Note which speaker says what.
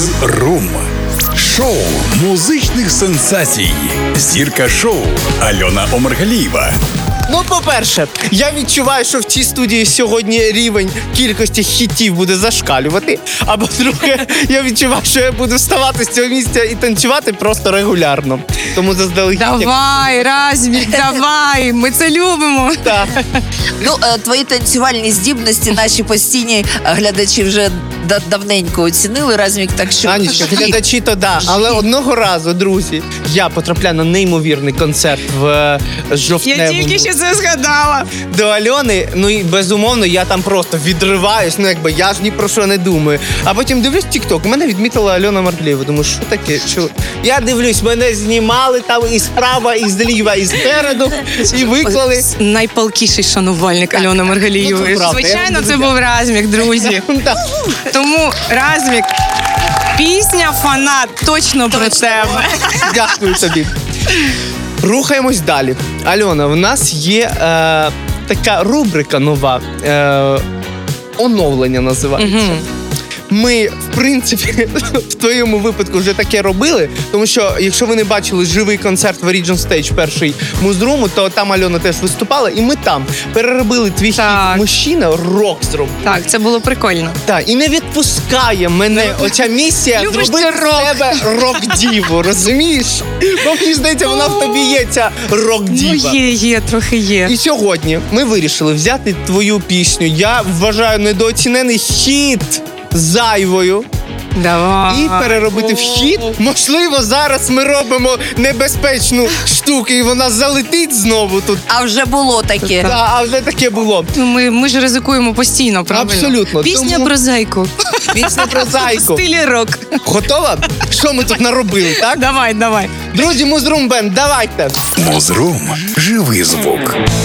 Speaker 1: Муз-рум. Шоу музичних сенсацій. Зірка шоу Альона Омаргалієва.
Speaker 2: Ну, по-перше, я відчуваю, що в цій студії сьогодні рівень кількості хітів буде зашкалювати. А по-друге, я відчуваю, що я буду вставати з цього місця і танцювати просто регулярно. Тому заздалегідь.
Speaker 3: Давай, Размік, давай, ми це любимо.
Speaker 2: Так.
Speaker 4: Ну, твої танцювальні здібності наші постійні глядачі вже давненько оцінили, Размік, так що...
Speaker 2: Анічка, глядачі то да. Але одного разу, друзі, я потрапляю на неймовірний концерт в жовтневому.
Speaker 3: Я тільки ще це згадала.
Speaker 2: До Альони, ну і безумовно, я там просто відриваюсь, ну якби я ж ні про що не думаю. А потім дивлюсь TikTok, мене відмітила Альона Омаргалієва. Думаю, що таке? Що? Я дивлюсь, мене знімали там і справа, і зліва, і спереду, і виклали.
Speaker 3: Найпалкіший шанувальник Альони
Speaker 2: Ну,
Speaker 3: Омаргалієвої.
Speaker 2: це правда,
Speaker 3: Звичайно,
Speaker 2: я
Speaker 3: це
Speaker 2: вам
Speaker 3: був Размік, друзі.
Speaker 2: Так.
Speaker 3: Тому, Размік, пісня «Фанат» точно про тебе.
Speaker 2: Дякую тобі. Рухаємось далі. Альона, в нас є така рубрика нова. Оновлення називається. Ми, в принципі, в твоєму випадку вже таке робили, тому що, якщо ви не бачили живий концерт в Origin Stage, перший Муз-руму, то там Альона теж виступала, і ми там переробили твій хіт «Мужчина», рок зробили.
Speaker 3: Так, це було прикольно.
Speaker 2: Так, і не відпускає мене оця місія
Speaker 3: Любиш
Speaker 2: зробити
Speaker 3: ти рок.
Speaker 2: з тебе рок-діву, розумієш? Бо мені здається, вона в тобі є ця рок-діва.
Speaker 3: Ну, є, трохи є.
Speaker 2: І сьогодні ми вирішили взяти твою пісню. Я вважаю недооцінений хіт зайвою.
Speaker 3: Давай.
Speaker 2: І переробити в хіт. Можливо, зараз ми робимо небезпечну штуку, і вона залетить знову тут.
Speaker 4: А вже було таке.
Speaker 2: Та, а вже таке було.
Speaker 3: Ну, ми ж ризикуємо постійно, правильно?
Speaker 2: Абсолютно.
Speaker 3: Пісня
Speaker 2: Тому-
Speaker 3: про зайку.
Speaker 2: Пісня про
Speaker 3: В
Speaker 2: зайку.
Speaker 3: стилі рок.
Speaker 2: Готова? Що ми тут наробили, так?
Speaker 3: Давай.
Speaker 2: Друзі, Муз-рум бенд, давайте.
Speaker 1: Муз-рум. Живий звук.